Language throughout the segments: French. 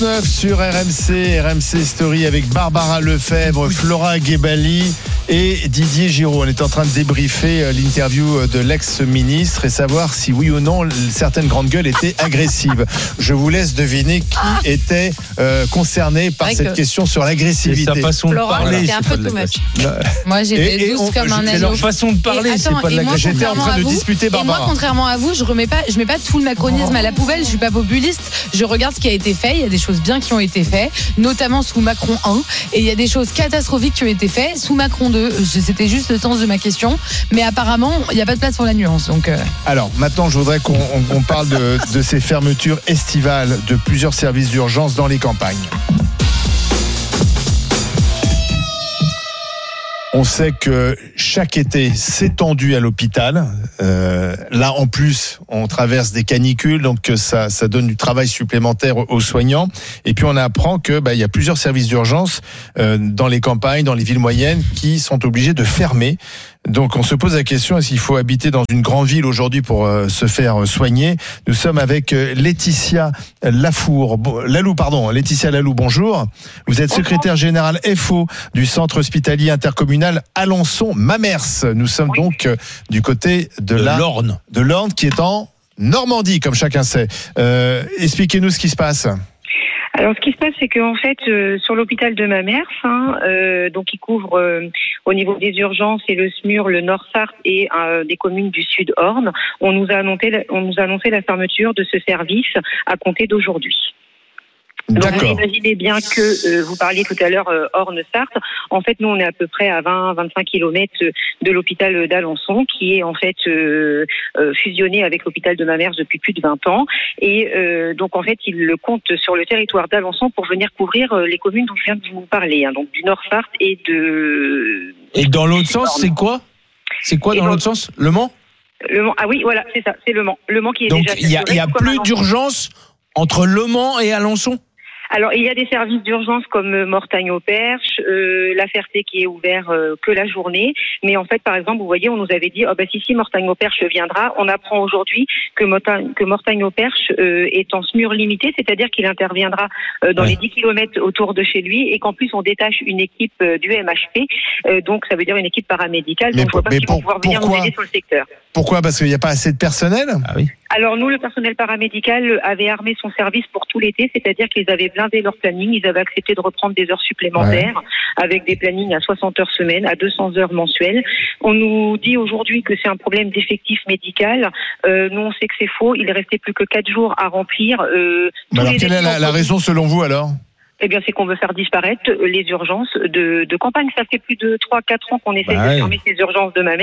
9 sur RMC Story avec Barbara Lefebvre, Flora Ghebali et Didier Giraud. On est en train de débriefer l'interview de l'ex-ministre et savoir si oui ou non certaines grandes gueules étaient agressives. Je vous laisse deviner qui était concerné par cette question sur l'agressivité. C'est sa façon de parler. C'est un peu too much. Moi j'étais douce comme un agneau. C'est leur façon de parler, c'est pas de la J'étais en train de disputer Barbara. Et moi, contrairement à vous, je mets pas tout le macronisme à la poubelle. Je suis pas populiste. Je regarde ce qui a été fait. Il y a des choses bien qui ont été faites, notamment sous Macron 1, et il y a des choses catastrophiques qui ont été faites sous Macron 2. C'était juste le sens de ma question, mais apparemment il n'y a pas de place pour la nuance. Donc alors maintenant je voudrais qu'on parle de ces fermetures estivales de plusieurs services d'urgence dans les campagnes. On sait que chaque été, c'est tendu à l'hôpital. Là, en plus, on traverse des canicules, donc ça donne du travail supplémentaire aux soignants. Et puis, on apprend que il y a plusieurs services d'urgence dans les campagnes, dans les villes moyennes, qui sont obligés de fermer. Donc, on se pose la question, est-ce qu'il faut habiter dans une grande ville aujourd'hui pour se faire soigner? Nous sommes avec Laetitia Lalou, Laetitia Lalou, bonjour. Vous êtes secrétaire générale FO du centre hospitalier intercommunal Alençon-Mamers. Nous sommes donc du côté de l'Orne, qui est en Normandie, comme chacun sait. Expliquez-nous ce qui se passe. Alors, ce qui se passe, c'est qu'en fait, sur l'hôpital de Mamers, donc il couvre au niveau des urgences et le SMUR, le Nord Sarthe et des communes du Sud Orne, on nous a annoncé la fermeture de ce service à compter d'aujourd'hui. Donc vous imaginez bien que vous parliez tout à l'heure Orne-Sarthe. En fait, nous on est à peu près à 20-25 kilomètres de l'hôpital d'Alençon, qui est en fait fusionné avec l'hôpital de Mamers depuis plus de 20 ans. Et donc en fait, ils le comptent sur le territoire d'Alençon pour venir couvrir les communes dont je viens de vous parler, donc du Nord-Sarthe et de. Et dans l'autre sens, c'est quoi? C'est quoi dans l'autre sens? Le Mans? Le Mans. Ah oui, voilà, c'est ça, c'est le Mans. Le Mans qui est donc, déjà. Donc il y a plus d'urgence entre Le Mans et Alençon? Alors, il y a des services d'urgence comme Mortagne-au-Perche, La Ferté qui est ouvert que la journée. Mais en fait, par exemple, vous voyez, on nous avait dit, si Mortagne-au-Perche viendra. On apprend aujourd'hui que Mortagne-au-Perche est en SMUR limité, c'est-à-dire qu'il interviendra dans les 10 kilomètres autour de chez lui et qu'en plus, on détache une équipe du MHP. Donc, ça veut dire une équipe paramédicale. Donc, je ne vois pas s'ils vont pouvoir venir nous aider sur le secteur. Pourquoi? Parce qu'il n'y a pas assez de personnel? Ah oui. Alors nous, le personnel paramédical avait armé son service pour tout l'été, c'est-à-dire qu'ils avaient blindé leur planning, ils avaient accepté de reprendre des heures supplémentaires avec des plannings à 60 heures semaine, à 200 heures mensuelles. On nous dit aujourd'hui que c'est un problème d'effectif médical. Nous, on sait que c'est faux. Il restait plus que 4 jours à remplir. Alors quelle est la raison selon vous alors? Eh bien, c'est qu'on veut faire disparaître les urgences de campagne. Ça fait plus de 3-4 ans qu'on essaie de fermer ces urgences de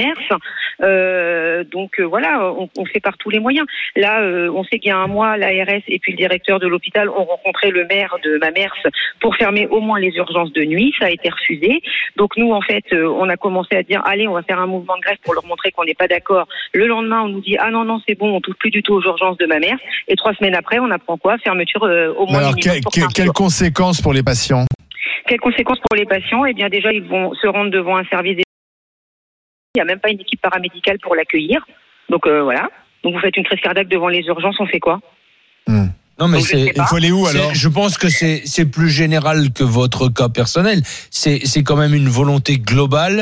Mamers. Donc voilà, on fait par tous les moyens. Là, on sait qu'il y a un mois, l'ARS et puis le directeur de l'hôpital ont rencontré le maire de Mamers pour fermer au moins les urgences de nuit. Ça a été refusé. Donc nous, en fait, on a commencé à dire, allez, on va faire un mouvement de grève pour leur montrer qu'on n'est pas d'accord. Le lendemain, on nous dit, ah non, c'est bon, on touche plus du tout aux urgences de Mamers. Et 3 semaines après, on apprend quoi? Fermeture au moins. Alors, quelles conséquences pour les patients? Quelles conséquences pour les patients? Eh bien, déjà, ils vont se rendre devant un service. Il n'y a même pas une équipe paramédicale pour l'accueillir. Donc, voilà. Donc, vous faites une crise cardiaque devant les urgences, on fait quoi? Non, mais il faut aller où alors? Je pense que c'est plus général que votre cas personnel. C'est quand même une volonté globale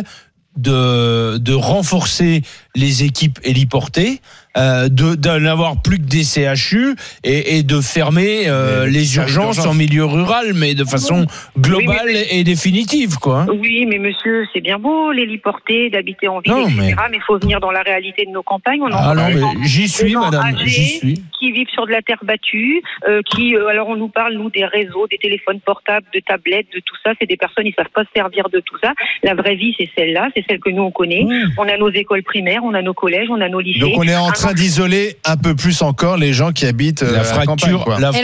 de renforcer les équipes héliportées, de n'avoir plus que des CHU et de fermer les urgences en milieu rural, mais de façon globale et définitive, quoi. Oui, mais monsieur, c'est bien beau l'héliporter, d'habiter en ville, etc. Mais il faut venir dans la réalité de nos campagnes. J'y suis, madame. J'y suis. Qui vivent sur de la terre battue, alors on nous parle, nous, des réseaux, des téléphones portables, de tablettes, de tout ça. C'est des personnes, ils savent pas se servir de tout ça. La vraie vie, c'est celle-là, c'est celle que nous, on connaît. On a nos écoles primaires, on a nos collèges, on a nos lycées. Donc on est en train d'isoler un peu plus encore les gens qui habitent la fracture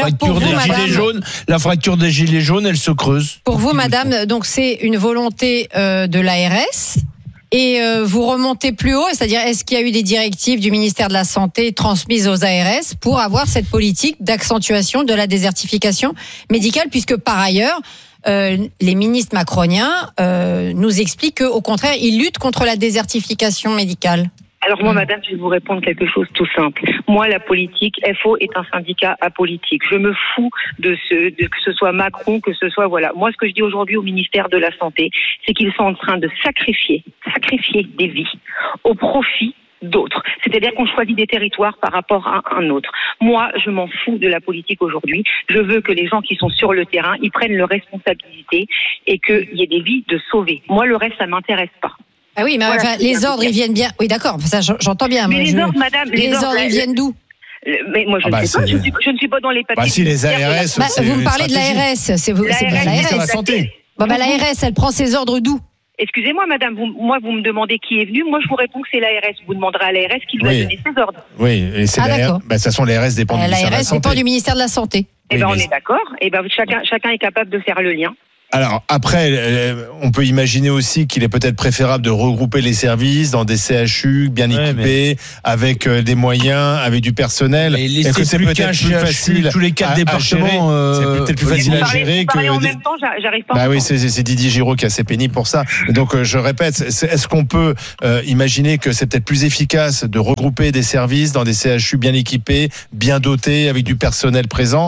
des gilets jaunes, elle se creuse. Pour vous, madame, donc c'est une volonté de l'ARS. Et vous remontez plus haut, c'est-à-dire est-ce qu'il y a eu des directives du ministère de la Santé transmises aux ARS pour avoir cette politique d'accentuation de la désertification médicale, puisque par ailleurs, les ministres macroniens nous expliquent qu'au contraire, ils luttent contre la désertification médicale? Alors moi, madame, je vais vous répondre quelque chose tout simple. Moi, la politique, FO est un syndicat apolitique. Je me fous de que ce soit Macron, que ce soit, voilà. Moi, ce que je dis aujourd'hui au ministère de la Santé, c'est qu'ils sont en train de sacrifier des vies au profit d'autres. C'est-à-dire qu'on choisit des territoires par rapport à un autre. Moi, je m'en fous de la politique aujourd'hui. Je veux que les gens qui sont sur le terrain, ils prennent leurs responsabilités et qu'il y ait des vies de sauvées. Moi, le reste, ça m'intéresse pas. Ah oui, mais Voilà, enfin, les ordres, ils viennent bien. Oui, d'accord, ça j'entends bien. Mais moi, les ordres, madame, les ordres, ils viennent d'où? Mais moi, je ne sais pas. Je ne suis pas dans les papiers. Bah si, les ARS. Vous me parlez de l'ARS. C'est bien ministère de la l'ARS. Santé. L'ARS, elle prend ses ordres d'où? Excusez-moi, madame, vous me demandez qui est venu. Moi, je vous réponds que c'est l'ARS. Vous demanderez à l'ARS qui doit donner ses ordres. Oui, et c'est d'accord. de toute façon, l'ARS dépend du ministère de la L'ARS Santé. dépend du ministère de la Santé. Eh ben, on est d'accord. Eh ben, chacun est capable de faire le lien. Alors après, on peut imaginer aussi qu'il est peut-être préférable de regrouper les services dans des CHU bien équipés, avec des moyens, avec du personnel. Et que c'est peut-être plus facile tous les 4 à départements. c'est peut-être plus facile à gérer que. En même temps, j'arrive pas. Bah oui, c'est Didier Giraud qui est assez pénible pour ça. Donc je répète, est-ce qu'on peut imaginer que c'est peut-être plus efficace de regrouper des services dans des CHU bien équipés, bien dotés, avec du personnel présent,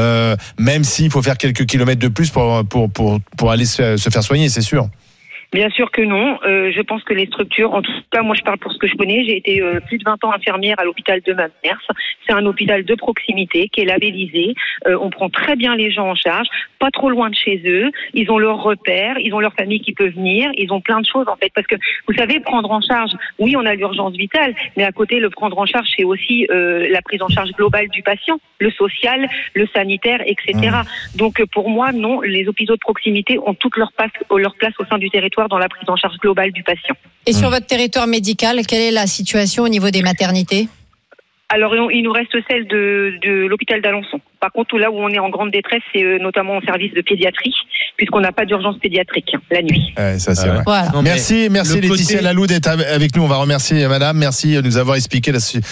même s'il faut faire quelques kilomètres de plus pour aller se faire soigner, c'est sûr. Bien sûr que non. Je pense que les structures, en tout cas, moi je parle pour ce que je connais, j'ai été plus de 20 ans infirmière à l'hôpital de Mamers. C'est un hôpital de proximité qui est labellisé. On prend très bien les gens en charge, pas trop loin de chez eux. Ils ont leurs repères, ils ont leur famille qui peut venir, ils ont plein de choses en fait. Parce que vous savez, prendre en charge, oui, on a l'urgence vitale, mais à côté, le prendre en charge, c'est aussi la prise en charge globale du patient, le social, le sanitaire, etc. Donc pour moi, non, les hôpitaux de proximité ont toute leur place au sein du territoire dans la prise en charge globale du patient. Et sur votre territoire médical, quelle est la situation au niveau des maternités? Alors, il nous reste celle de l'hôpital d'Alençon. Par contre, là où on est en grande détresse, c'est notamment au service de pédiatrie, puisqu'on n'a pas d'urgence pédiatrique la nuit. Ça, c'est vrai. Voilà. Non, Merci Laetitia Lalou d'être avec nous. On va remercier madame. Merci de nous avoir expliqué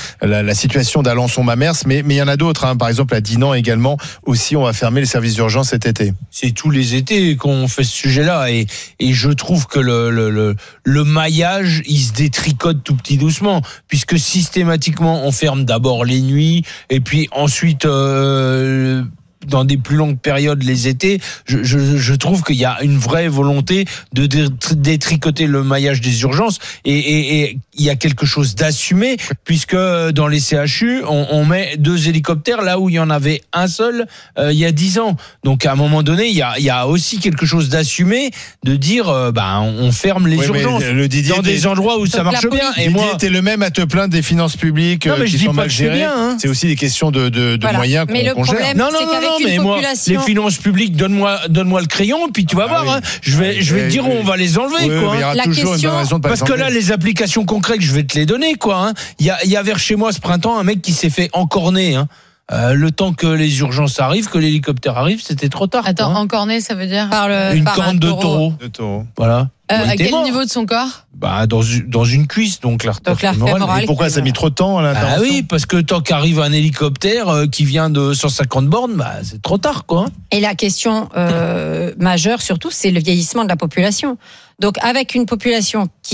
la situation d'Alençon-Mamers. Mais il y en a d'autres. Hein. Par exemple, à Dinan également. Aussi, on va fermer les services d'urgence cet été. C'est tous les étés qu'on fait ce sujet-là. Et je trouve que le maillage, il se détricote tout petit doucement. Puisque systématiquement, on ferme d'abord les nuits. Et puis ensuite... dans des plus longues périodes les étés, je trouve qu'il y a une vraie volonté de détricoter le maillage des urgences et il y a quelque chose d'assumé puisque dans les CHU on met 2 hélicoptères là où il y en avait un seul il y a 10 ans. Donc à un moment donné il y a aussi quelque chose d'assumé de dire on ferme les urgences dans des endroits où ça marche bien. Et moi t'es le même à te plaindre des finances publiques qui sont mal gérées. Bien, hein. C'est aussi des questions de moyens qu'on gère. Non, mais moi, les finances publiques, donne-moi le crayon, puis tu vas voir. Hein, je vais te dire où on va les enlever, quoi. Il y aura toujours une bonne raison de pas parce que là, les applications concrètes, je vais te les donner, quoi. Hein. Il y a vers chez moi ce printemps un mec qui s'est fait encorner. Hein. Le temps que les urgences arrivent, que l'hélicoptère arrive, c'était trop tard. Attends, quoi, hein. encorné, ça veut dire une corne de taureau. Voilà. À quel niveau de son corps? Dans une cuisse, donc l'artère fémorale. Et pourquoi ça a mis trop de temps à l'intervention? Oui, parce que tant qu'arrive un hélicoptère qui vient de 150 bornes, c'est trop tard, quoi. Et la question majeure, surtout, c'est le vieillissement de la population. Donc, avec une population qui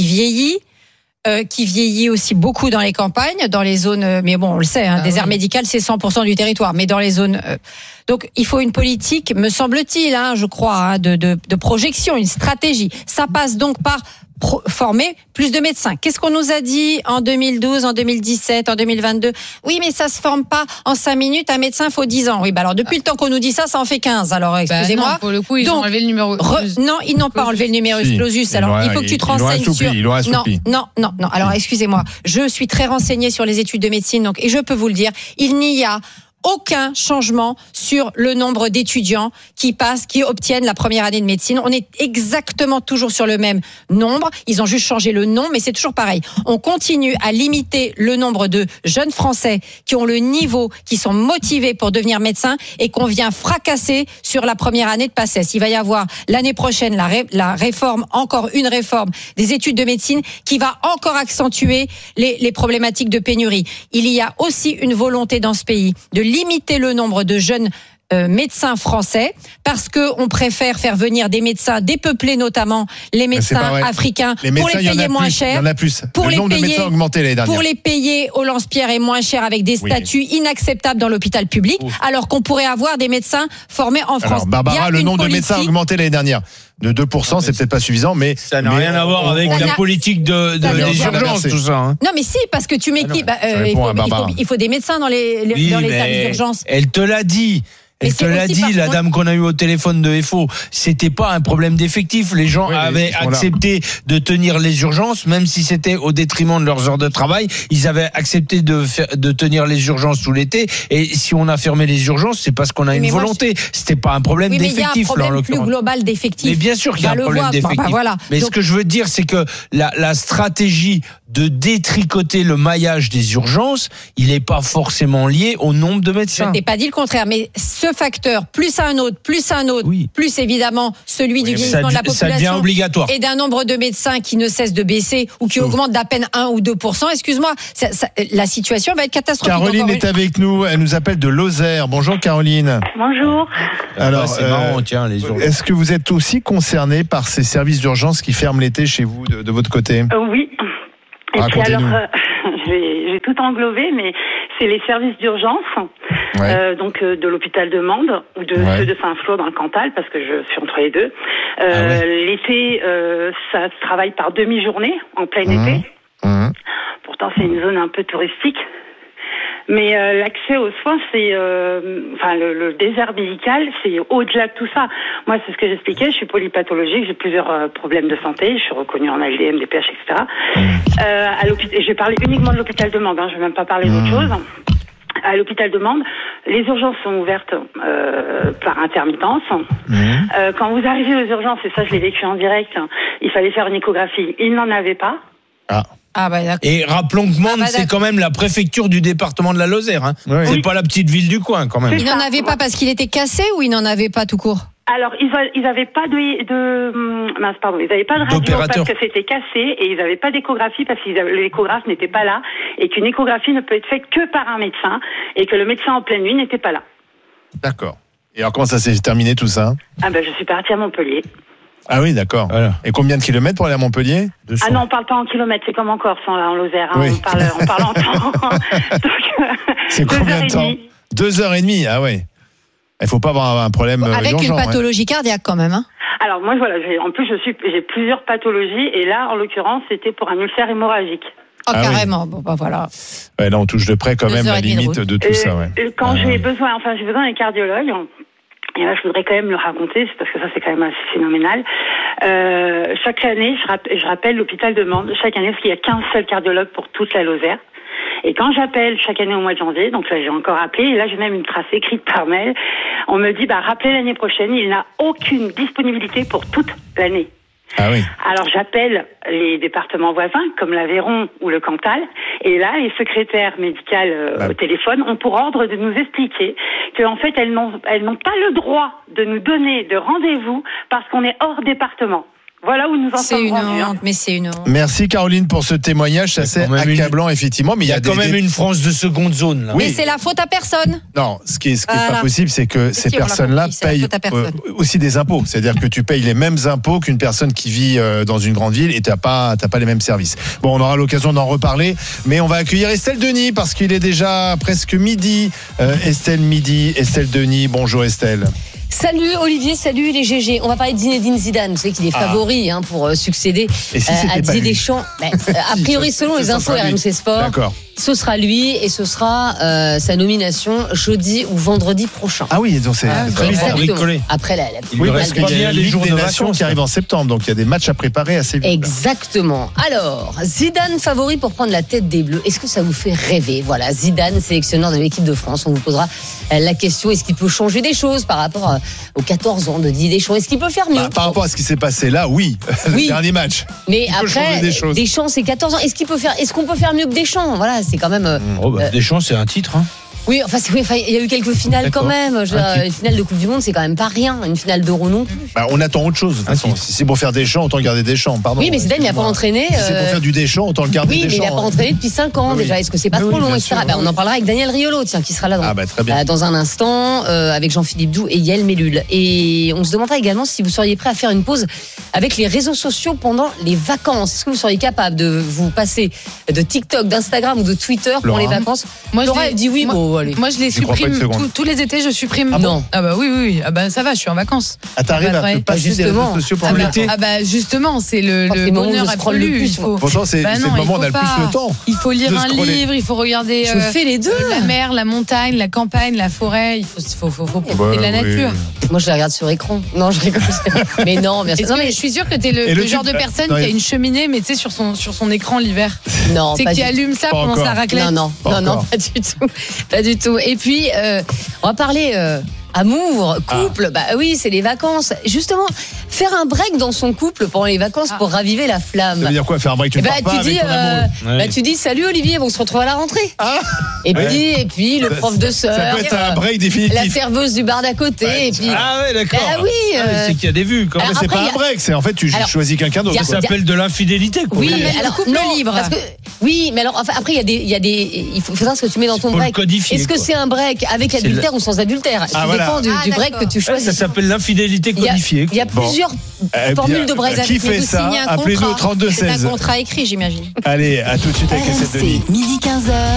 vieillit aussi beaucoup dans les campagnes, dans les zones, mais bon, on le sait, désert médical, c'est 100% du territoire, mais dans les zones... donc, il faut une politique, me semble-t-il, je crois, de projection, une stratégie. Ça passe donc par former plus de médecins. Qu'est-ce qu'on nous a dit en 2012, en 2017, en 2022? Oui, mais ça se forme pas en 5 minutes. Un médecin, faut 10 ans. Oui, alors depuis le temps qu'on nous dit ça en fait 15. Alors, excusez-moi. Non, pour le coup, ils ont enlevé le numéro. Non, ils n'ont pas enlevé le numerus clausus. Alors, il faut que tu te renseignes sur. Non. Alors, excusez-moi. Je suis très renseignée sur les études de médecine, donc, et je peux vous le dire, il n'y a aucun changement sur le nombre d'étudiants qui obtiennent la première année de médecine. On est exactement toujours sur le même nombre. Ils ont juste changé le nom, mais c'est toujours pareil. On continue à limiter le nombre de jeunes Français qui ont le niveau, qui sont motivés pour devenir médecins et qu'on vient fracasser sur la première année de PACES. Il va y avoir l'année prochaine la réforme, encore une réforme des études de médecine qui va encore accentuer les problématiques de pénurie. Il y a aussi une volonté dans ce pays de limiter le nombre de jeunes médecins français parce que on préfère faire venir des médecins dépeuplés, notamment les médecins africains, les pour les payer moins cher. Il y en a plus. Pour le nombre de médecins a augmenté l'année dernière. Pour les payer au lance-pierre et moins cher avec des statuts inacceptables dans l'hôpital public, alors qu'on pourrait avoir des médecins formés en France. Alors, Barbara, le nombre de médecins a augmenté l'année dernière. De 2%, c'est peut-être pas suffisant, mais ça n'a rien à voir avec la politique des urgences, tout ça. Hein. Non, mais si, parce que tu m'équipes. Il faut des médecins dans les services d'urgence. Elle te l'a dit. Elle te l'a dit, la dame qu'on a eue au téléphone de FO, c'était pas un problème d'effectif. Les gens avaient accepté de tenir les urgences, même si c'était au détriment de leurs heures de travail. Ils avaient accepté de tenir les urgences tout l'été. Et si on a fermé les urgences, c'est parce qu'on a une volonté. C'était pas un problème d'effectif. Mais il y a un problème plus global d'effectif. Mais bien sûr qu'il y a un problème d'effectif. Mais ce que je veux dire, c'est que la stratégie de détricoter le maillage des urgences, il n'est pas forcément lié au nombre de médecins. Je n'ai pas dit le contraire, mais ce facteur, plus un autre, plus évidemment celui du vieillissement de la population, ça devient obligatoire. Et d'un nombre de médecins qui ne cesse de baisser ou qui augmente d'à peine 1 ou 2%, excuse-moi, la situation va être catastrophique. Caroline est avec nous, elle nous appelle de Lozère. Bonjour Caroline. Bonjour. Alors, c'est marrant, tiens, les urgences. Est-ce que vous êtes aussi concernée par ces services d'urgence qui ferment l'été chez vous, de votre côté ? Oui. Et puis alors, j'ai tout englobé, mais c'est les services d'urgence, donc de l'hôpital de Mende ou de ceux de Saint-Flour dans le Cantal, parce que je suis entre les deux. L'été, ça se travaille par demi-journée, en plein été. Pourtant, c'est une zone un peu touristique. Mais l'accès aux soins, c'est le désert médical, c'est au-delà de tout ça. Moi, c'est ce que j'expliquais, je suis polypathologique, j'ai plusieurs problèmes de santé, je suis reconnue en LDM, DPH, etc. À l'hôpital, je vais parler uniquement de l'hôpital de Mende, je vais même pas parler d'autre chose. À l'hôpital de Mende, les urgences sont ouvertes par intermittence. Quand vous arrivez aux urgences, et ça je l'ai vécu en direct, il fallait faire une échographie. Il n'en avait pas. Et rappelons que Mende, c'est quand même la préfecture du département de la Lozère. Hein. C'est pas la petite ville du coin, quand même. Il n'en avait pas parce qu'il était cassé ou il n'en avait pas tout court ? Alors, ils n'avaient pas ils n'avaient pas de radio parce que c'était cassé, et ils n'avaient pas d'échographie parce que l'échographe n'était pas là, et qu'une échographie ne peut être faite que par un médecin, et que le médecin en pleine nuit n'était pas là. D'accord. Et alors, comment ça s'est terminé tout ça ? Je suis partie à Montpellier. Ah oui, d'accord. Voilà. Et combien de kilomètres pour aller à Montpellier ? Ah non, on parle pas en kilomètres, c'est comme en Corse, en Lozère. Hein, on parle en temps. Donc, c'est combien de temps ? 2h30, ah ouais. Il faut pas avoir un problème avec urgent, une pathologie cardiaque quand même. Hein. Alors moi, en plus, j'ai plusieurs pathologies, et là, en l'occurrence, c'était pour un ulcère hémorragique. Carrément. Oui. Bon, voilà. Ouais, là, on touche de près quand même la limite de tout ça. Quand j'ai besoin d'un cardiologue. Et là, je voudrais quand même le raconter, parce que ça, c'est quand même assez phénoménal. Chaque année, je rappelle l'hôpital de Mende, chaque année, parce qu'il n'y a qu'un seul cardiologue pour toute la Lozère. Et quand j'appelle chaque année au mois de janvier, donc là, j'ai encore appelé, et là, j'ai même une trace écrite par mail, on me dit, rappelez l'année prochaine, il n'a aucune disponibilité pour toute l'année. Ah oui. Alors j'appelle les départements voisins comme l'Aveyron ou le Cantal, et là les secrétaires médicales au téléphone ont pour ordre de nous expliquer qu'en fait elles n'ont pas le droit de nous donner de rendez-vous parce qu'on est hors département. Voilà où nous en sommes rendus. Mais c'est une honte. Merci Caroline pour ce témoignage, c'est assez accablant effectivement. Mais il y a quand même une France de seconde zone. Là. Oui. Mais c'est la faute à personne. Non, ce qui est pas possible, c'est que ces personnes-là payent aussi des impôts. C'est-à-dire que tu payes les mêmes impôts qu'une personne qui vit dans une grande ville et t'as pas les mêmes services. Bon, on aura l'occasion d'en reparler, mais on va accueillir Estelle Denis parce qu'il est déjà presque midi. Estelle Denis, bonjour Estelle. Salut Olivier, salut les GG. On va parler de Zinedine Zidane, vous savez qu'il est favori pour succéder à Didier Deschamps. A priori, selon les infos RMC Sport, ce sera lui et ce sera sa nomination jeudi ou vendredi prochain. Ah oui, donc c'est très bricolé. Après il lui reste les jours des nations qui arrivent en septembre, donc il y a des matchs à préparer assez vite. Exactement. Alors, Zidane favori pour prendre la tête des Bleus. Est-ce que ça vous fait rêver ? Voilà, Zidane, sélectionneur de l'équipe de France. On vous posera la question, est-ce qu'il peut changer des choses par rapport aux 14 ans de Didier Deschamps ? Est-ce qu'il peut faire mieux ? Par rapport à ce qui s'est passé là, oui. Le dernier match. Mais après, Deschamps, c'est 14 ans. Est-ce qu'on peut faire mieux que Deschamps ? Voilà, c'est quand même. Deschamps, c'est un titre. Hein. Oui, enfin, il y a eu quelques finales quand même. Une finale de Coupe du Monde, c'est quand même pas rien. Une finale d'Euro non plus. Bah, on attend autre chose. De toute façon, si c'est pour faire Deschamps, autant garder Deschamps. Pardon. Oui, mais Zidane, il n'a pas entraîné. Si c'est pour faire du Deschamps, autant le garder Deschamps. Oui, mais il n'a pas entraîné depuis 5 ans déjà. Est-ce que c'est pas trop long, etc. On en parlera avec Daniel Riolo, qui sera là dans un instant, avec Jean-Philippe Doux et Yael Mellul. Et on se demandera également si vous seriez prêt à faire une pause avec les réseaux sociaux pendant les vacances. Est-ce que vous seriez capable de vous passer de TikTok, d'Instagram ou de Twitter pour les vacances? Laura dit oui. Moi, je les supprime tous les étés. Je supprime. Ah non. Ah bah oui. Ah bah ça va. Je suis en vacances. Ah, t'arrives à te passer des réseaux sociaux pendant l'été? Ah bah justement, c'est le bonheur absolu. Pourtant, c'est le moment où on a le plus le temps. Il faut lire un livre. Il faut regarder. Je fais les deux. La mer, la montagne, la campagne, la forêt. Il faut profiter de la nature. Moi, je la regarde sur écran. Non, je rigole. Mais non, bien sûr. Non, mais je suis sûre que t'es le genre de personne qui a une cheminée, mais tu sais, sur son écran l'hiver. Non, c'est qui allume ça pendant sa raclette. Non, pas du tout. Et puis, on va parler amour, couple. Bah oui, c'est les vacances. Justement, faire un break dans son couple pendant les vacances pour raviver la flamme. Ça veut dire quoi, faire un break? Tu pars pas avec ton amour. Tu dis salut Olivier, on se retrouve à la rentrée. Et puis le prof de sœur. Ça peut être un break définitif. La serveuse du bar d'à côté. Et puis, d'accord. Oui. C'est qu'il y a des vues. Mais c'est pas un break, c'est en fait tu choisis quelqu'un d'autre. Ça s'appelle de l'infidélité. Oui, alors couple libre. Oui, mais alors après il faut savoir ce que tu mets dans ton break. Est-ce que c'est un break avec adultère ou sans adultère? Ça dépend du break que tu choisis. Ça s'appelle l'infidélité codifiée. Il y a plusieurs formules de break. Qui fait ça? Appelez-nous au 32-16. C'est un contrat écrit, j'imagine. Allez, à tout de suite avec cette Denis. Midi 15h.